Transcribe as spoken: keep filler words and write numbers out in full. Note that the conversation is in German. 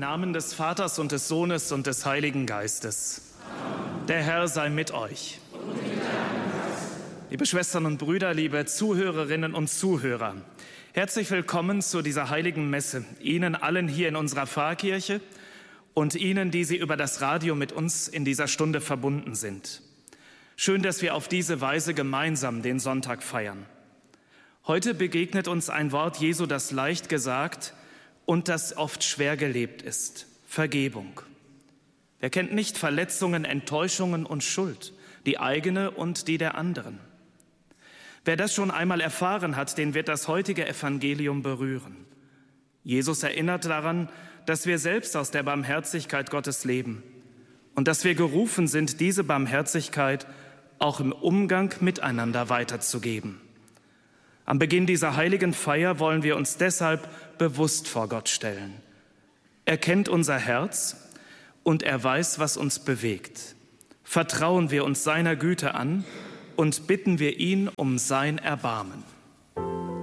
Namen des Vaters und des Sohnes und des Heiligen Geistes. Amen. Der Herr sei mit euch. Und mit deinem Geist. Liebe Schwestern und Brüder, liebe Zuhörerinnen und Zuhörer, herzlich willkommen zu dieser heiligen Messe, Ihnen allen hier in unserer Pfarrkirche und Ihnen, die Sie über das Radio mit uns in dieser Stunde verbunden sind. Schön, dass wir auf diese Weise gemeinsam den Sonntag feiern. Heute begegnet uns ein Wort Jesu, das leicht gesagt und das oft schwer gelebt ist: Vergebung. Wer kennt nicht Verletzungen, Enttäuschungen und Schuld, die eigene und die der anderen? Wer das schon einmal erfahren hat, den wird das heutige Evangelium berühren. Jesus erinnert daran, dass wir selbst aus der Barmherzigkeit Gottes leben und dass wir gerufen sind, diese Barmherzigkeit auch im Umgang miteinander weiterzugeben. Am Beginn dieser heiligen Feier wollen wir uns deshalb bewusst vor Gott stellen. Er kennt unser Herz und er weiß, was uns bewegt. Vertrauen wir uns seiner Güte an und bitten wir ihn um sein Erbarmen.